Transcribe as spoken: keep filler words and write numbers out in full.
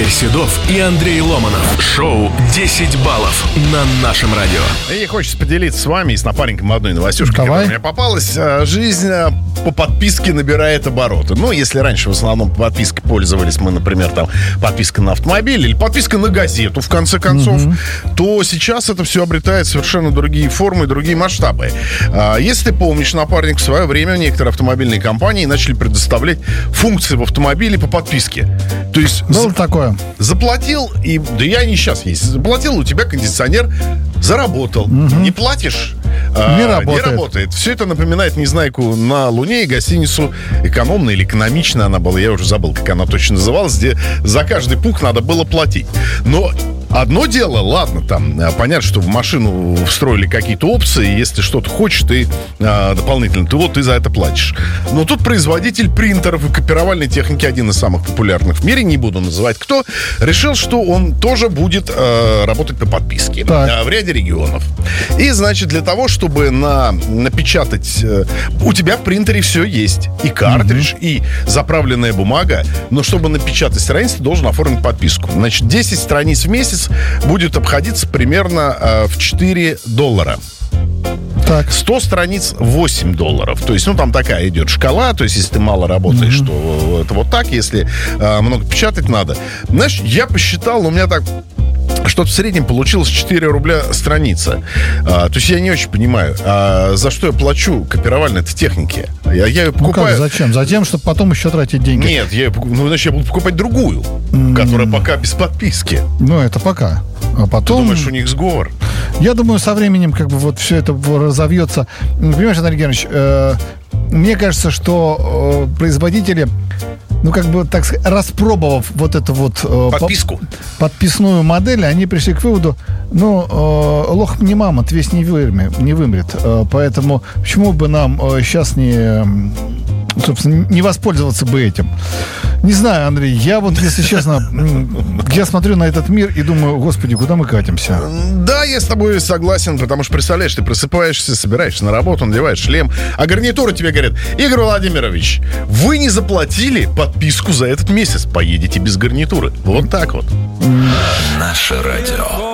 Игорь Седов и Андрей Ломанов. Шоу «десять баллов» на нашем радио. И хочется поделиться с вами и с напарником одной новостюшкой, Давай. которая мне попалась. Жизнь по подписке набирает обороты. Ну, если раньше в основном по подписке пользовались мы, например, там подписка на автомобиль или подписка на газету, в конце концов, угу. то сейчас это все обретает совершенно другие формы, другие масштабы. Если ты помнишь, напарник, в свое время некоторые автомобильные компании начали предоставлять функции в автомобиле по подписке. То есть было за... такое. Заплатил, и да я не сейчас есть. Заплатил, у тебя кондиционер заработал. Угу. Не платишь, не, а, работает. не работает. Все это напоминает Незнайку на Луне и гостиницу «Экономно» или «Экономично» она была. Я уже забыл, как она точно называлась, где за каждый пук надо было платить. Но одно дело, ладно, там, понятно, что в машину встроили какие-то опции, если что-то хочешь, ты а, дополнительно, ты вот, ты за это платишь. Но тут производитель принтеров и копировальной техники, один из самых популярных в мире, не буду называть кто, решил, что он тоже будет а, работать по подписке а, в ряде регионов. И, значит, для того, чтобы на, напечатать... А, у тебя в принтере все есть. И картридж, mm-hmm. и заправленная бумага, но чтобы напечатать страницу, ты должен оформить подписку. Значит, десять страниц в месяц будет обходиться примерно э, в четыре доллара. Так. сто страниц восемь долларов. То есть, ну, там такая идет шкала. То есть, если ты мало работаешь, mm-hmm. то это вот так. Если э, много печатать надо. Знаешь, я посчитал, у меня так... Что-то в среднем получилось четыре рубля страница. А, то есть я не очень понимаю, а за что я плачу копировальной-то технике? Я, я ее покупаю... Ну как, зачем? Затем, чтобы потом еще тратить деньги. Нет, я, ну, значит, я буду покупать другую, mm. которая пока без подписки. Ну, это пока. А потом... Ты думаешь, у них сговор? Я думаю, со временем как бы вот все это разовьется. Понимаешь, Андрей Германович, э, мне кажется, что э, производители... Ну, как бы, так сказать, распробовав вот эту вот... Подписку. По- подписную модель, они пришли к выводу, ну, э, лох не мамонт, весь не вымрет. Не вымрет. Э, поэтому почему бы нам э, сейчас не... собственно, не воспользоваться бы этим. Не знаю, Андрей, я вот, если честно, я смотрю на этот мир и думаю, господи, куда мы катимся? Да, я с тобой согласен, потому что, представляешь, ты просыпаешься, собираешься на работу, надеваешь шлем, а гарнитуры тебе говорят: Игорь Владимирович, вы не заплатили подписку за этот месяц, поедете без гарнитуры. Вот так вот. Наше радио.